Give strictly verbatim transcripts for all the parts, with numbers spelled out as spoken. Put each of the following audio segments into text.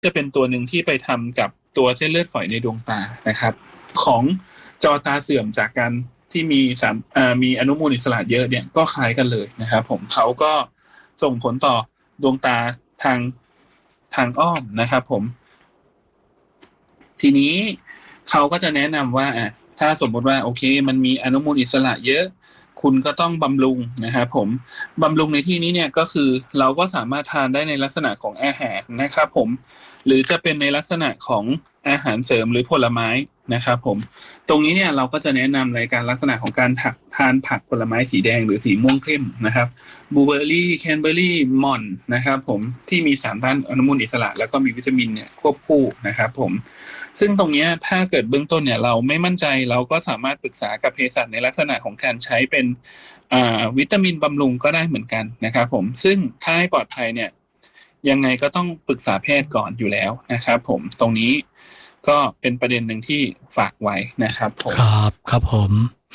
จะเป็นตัวหนึ่งที่ไปทำกับตัวเส้นเลือดฝอยในดวงตานะครับของจอตาเสื่อมจากการที่มีสารมีอนุมูลอิสระเยอะเนี่ยก็คล้ายกันเลยนะครับผมเขาก็ส่งผลต่อดวงตาทางทางอ้อมนะครับผมทีนี้เขาก็จะแนะนำว่าถ้าสมมติว่าโอเคมันมีอนุมูลอิสระเยอะคุณก็ต้องบำรุงนะครับผมบำรุงในที่นี้เนี่ยก็คือเราก็สามารถทานได้ในลักษณะของอาหารนะครับผมหรือจะเป็นในลักษณะของอาหารเสริมหรือผลไม้นะครับผมตรงนี้เนี่ยเราก็จะแนะนำในการลักษณะของการทานผักผลไม้สีแดงหรือสีม่วงเข้มนะครับบลูเบอร์รี่แคนเบอร์รี่ม่อนนะครับผมที่มีสารต้านอนุมูลอิสระแล้วก็มีวิตามินเนี่ยควบคู่นะครับผมซึ่งตรงนี้ถ้าเกิดเบื้องต้นเนี่ยเราไม่มั่นใจเราก็สามารถปรึกษากับเภสัชในลักษณะของการใช้เป็นอ่าวิตามินบำรุงก็ได้เหมือนกันนะครับผมซึ่งถ้าให้ปลอดภัยเนี่ยยังไงก็ต้องปรึกษาแพทย์ก่อนอยู่แล้วนะครับผมตรงนี้ก็เป็นประเด็นหนึ่งที่ฝากไว้นะครับผมครับครับผม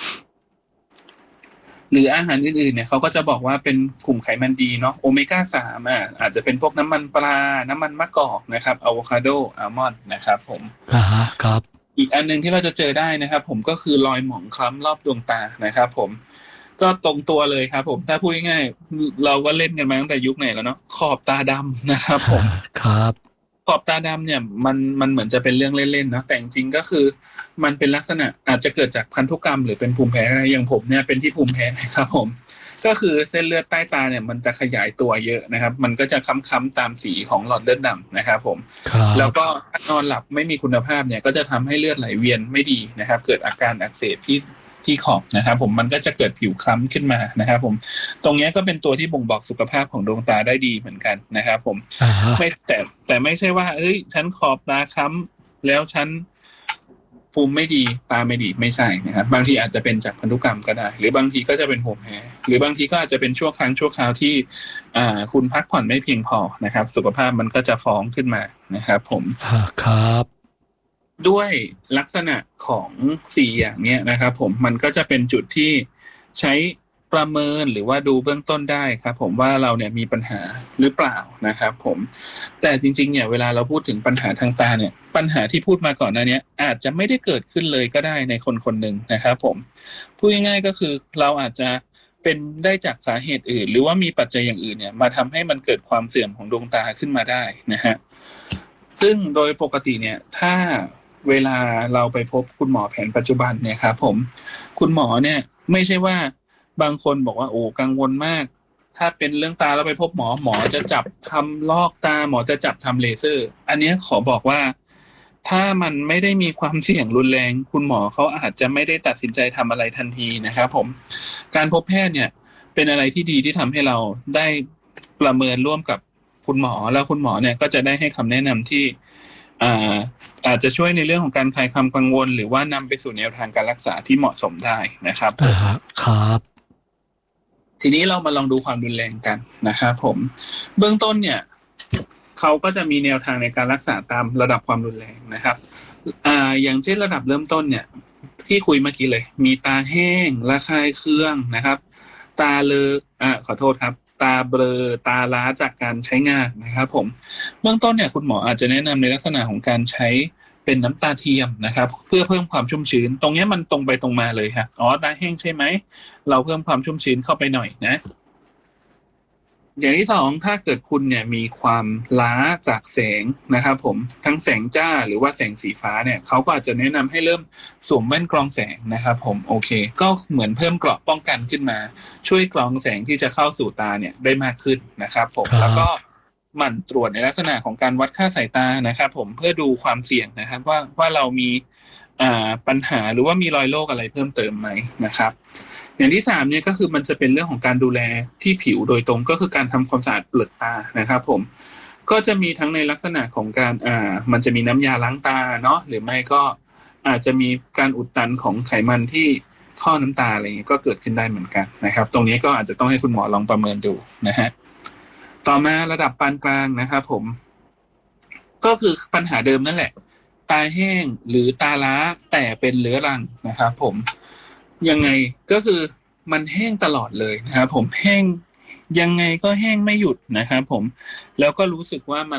หรืออาหารอื่นๆเนี่ยเขาก็จะบอกว่าเป็นกลุ่มไขมันดีเนาะโอเมก้าสามอ่ะอาจจะเป็นพวกน้ำมันปลาน้ำมันมะกอกนะครับอะโวคาโดอัลมอนด์นะครับผมอ่าครับอีกอันนึงที่เราจะเจอได้นะครับผมก็คือรอยหมองคล้ำรอบดวงตานะครับผมก็ตรงตัวเลยครับผมถ้าพูดง่ายๆเราก็เล่นกันมาตั้งแต่ยุคไหนแล้วเนาะขอบตาดำนะครับผมครับขอบตาดำเนี่ยมันมันเหมือนจะเป็นเรื่องเล่นๆนะแต่จริงๆก็คือมันเป็นลักษณะอาจจะเกิดจากพันธุกรรมหรือเป็นภูมิแพ้อะไรอย่างผมเนี่ยเป็นที่ภูมิแพ้ครับผมก็คือเส้นเลือดใต้ตาเนี่ยมันจะขยายตัวเยอะนะครับมันก็จะค้ำๆตามสีของหลอดเลือดดำนะครับผมแล้วก็นอนหลับไม่มีคุณภาพเนี่ยก็จะทำให้เลือดไหลเวียนไม่ดีนะครับเกิดอาการอักเสบที่ที่ขอบนะครับผมมันก็จะเกิดผิวคล้ำขึ้นมานะครับผมตรงนี้ก็เป็นตัวที่บ่งบอกสุขภาพของดวงตาได้ดีเหมือนกันนะครับผมไม่แต่แต่ไม่ใช่ว่าเอ้ยฉันขอบตาคล้ำแล้วฉันภูมิไม่ดีตาไม่ดีไม่ใช่นะครับบางทีอาจจะเป็นจากพันธุกรรมก็ได้หรือบางทีก็จะเป็นภูมิแพ้หรือบางทีก็อาจจะเป็นชั่วครั้งชั่วคราวที่อ่าคุณพักผ่อนไม่เพียงพอนะครับสุขภาพมันก็จะฟ้องขึ้นมานะครับผมครับด้วยลักษณะของสี่อย่างเนี้ยนะครับผมมันก็จะเป็นจุดที่ใช้ประเมินหรือว่าดูเบื้องต้นได้ครับผมว่าเราเนี่ยมีปัญหาหรือเปล่านะครับผมแต่จริงๆเนี่ยเวลาเราพูดถึงปัญหาทางตาเนี่ยปัญหาที่พูดมาก่อนหน้านี้อาจจะไม่ได้เกิดขึ้นเลยก็ได้ในคนคนหนึ่งนะครับผมพูดง่ายๆก็คือเราอาจจะเป็นได้จากสาเหตุอื่นหรือว่ามีปัจจัยอย่างอื่นเนี่ยมาทำให้มันเกิดความเสื่อมของดวงตาขึ้นมาได้นะฮะซึ่งโดยปกติเนี่ยถ้าเวลาเราไปพบคุณหมอแผนปัจจุบันเนี่ยครับผมคุณหมอเนี่ยไม่ใช่ว่าบางคนบอกว่าโอ้กังวลมากถ้าเป็นเรื่องตาแล้วไปพบหมอหมอจะจับทำลอกตาหมอจะจับทำเลเซอร์อันนี้ขอบอกว่าถ้ามันไม่ได้มีความเสี่ยงรุนแรงคุณหมอเขาอาจจะไม่ได้ตัดสินใจทำอะไรทันทีนะครับผมการพบแพทย์เนี่ยเป็นอะไรที่ดีที่ทำให้เราได้ประเมินร่วมกับคุณหมอแล้วคุณหมอเนี่ยก็จะได้ให้คำแนะนำที่อ่าอาจจะช่วยในเรื่องของการคลายความกังวลหรือว่านำไปสู่แนวทางการรักษาที่เหมาะสมได้นะครับครับทีนี้เรามาลองดูความรุนแรงกันนะครับผมเบื้องต้นเนี่ยเขาก็จะมีแนวทางในการรักษาตามระดับความรุนแรงนะครับอ่าอย่างเช่นระดับเริ่มต้นเนี่ยที่คุยเมื่อกี้เลยมีตาแห้งระคายเคืองนะครับตาเลอะอ่าขอโทษครับตาเบลอตาล้าจากการใช้งานนะครับผมเบื้องต้นเนี่ยคุณหมออาจจะแนะนำในลักษณะของการใช้เป็นน้ำตาเทียมนะครับเพื่อเพิ่มความชุ่มชื้นตรงนี้มันตรงไปตรงมาเลยครับอ๋อตาแห้งใช่ไหมเราเพิ่มความชุ่มชื้นเข้าไปหน่อยนะอย่างที่สองถ้าเกิดคุณเนี่ยมีความล้าจากแสงนะครับผมทั้งแสงจ้าหรือว่าแสงสีฟ้าเนี่ยเขาก็อาจจะแนะนำให้เริ่มสวมแว่นกรองแสงนะครับผมโอเคก็เหมือนเพิ่มเกราะป้องกันขึ้นมาช่วยกรองแสงที่จะเข้าสู่ตาเนี่ยได้มากขึ้นนะครับผมแล้วก็หมั่นตรวจในลักษณะของการวัดค่าสายตานะครับผมเพื่อดูความเสี่ยงนะครับว่าว่าเรามีอ่าปัญหาหรือว่ามีรอยโรคอะไรเพิ่มเติมไหมนะครับอย่างที่สามเนี่ยก็คือมันจะเป็นเรื่องของการดูแลที่ผิวโดยตรงก็คือการทำความสะอาดเปลือกตานะครับผมก็จะมีทั้งในลักษณะของการอ่ามันจะมีน้ำยาล้างตาเนาะหรือไม่ก็อาจจะมีการอุดตันของไขมันที่ท่อน้ำตาอะไรอย่างนี้ก็เกิดขึ้นได้เหมือนกันนะครับตรงนี้ก็อาจจะต้องให้คุณหมอลองประเมินดูนะฮะต่อมาระดับปานกลางนะครับผมก็คือปัญหาเดิมนั่นแหละตาแห้งหรือตาล้าแต่เป็นเรื้อรังนะครับผมยังไงก็คือมันแห้งตลอดเลยนะครับผมแห้งยังไงก็แห้งไม่หยุดนะครับผมแล้วก็รู้สึกว่ามัน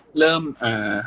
เริ่มอ่า